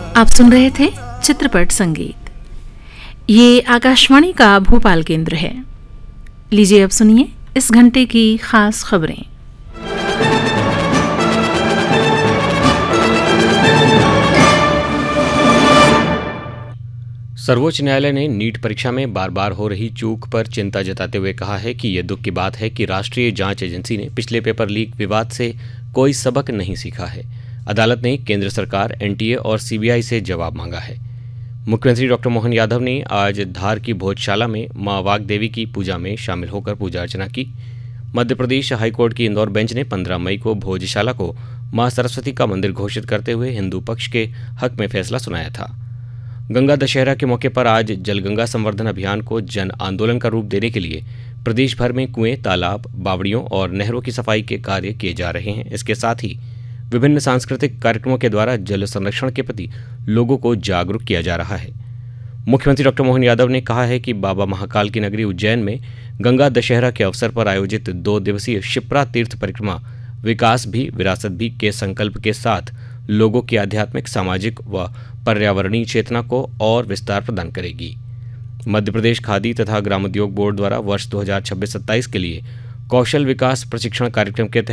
आप सुन रहे थे चित्रपट संगीत। ये आकाशवाणी का भोपाल केंद्र है। लीजिए अब सुनिए इस घंटे की खास खबरें। सर्वोच्च न्यायालय ने नीट परीक्षा में बार बार हो रही चूक पर चिंता जताते हुए कहा है कि यह दुख की बात है कि राष्ट्रीय जांच एजेंसी ने पिछले पेपर लीक विवाद से कोई सबक नहीं सीखा है। अदालत ने केंद्र सरकार, एनटीए और सीबीआई से जवाब मांगा है। मुख्यमंत्री डॉक्टर मोहन यादव ने आज धार की भोजशाला में मां वाग्देवी की पूजा में शामिल होकर पूजा अर्चना की। मध्य प्रदेश हाईकोर्ट की इंदौर बेंच ने 15 मई को भोजशाला को मां सरस्वती का मंदिर घोषित करते हुए हिंदू पक्ष के हक में फैसला सुनाया था। गंगा दशहरा के मौके पर आज जलगंगा संवर्धन अभियान को जन आंदोलन का रूप देने के लिए प्रदेश भर में कुएं, तालाब, बावड़ियों और नहरों की सफाई के कार्य किए जा रहे हैं। इसके साथ ही विभिन्न सांस्कृतिक कार्यक्रमों के द्वारा जल संरक्षण के प्रति लोगों को जागरूक किया जा रहा है। मुख्यमंत्री डॉक्टर मोहन यादव ने कहा है कि बाबा महाकाल की नगरी उज्जैन में गंगा दशहरा के अवसर पर आयोजित 2 दिवसीय शिप्रा तीर्थ परिक्रमा विकास भी विरासत भी के संकल्प के साथ लोगों की आध्यात्मिक, सामाजिक व पर्यावरणीय चेतना को और विस्तार प्रदान करेगी। मध्य प्रदेश खादी तथा ग्रामोद्योग बोर्ड द्वारा वर्ष 2026-27 के लिए कौशल विकास प्रशिक्षण कार्यक्रम के तहत